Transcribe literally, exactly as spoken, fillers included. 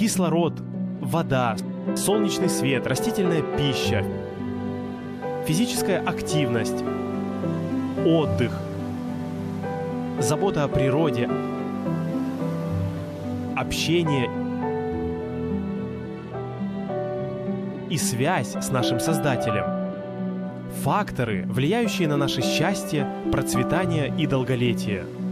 кислород, вода, солнечный свет, растительная пища, физическая активность, отдых, забота о природе, общение и связь с нашим Создателем. Факторы, влияющие на наше счастье, процветание и долголетие.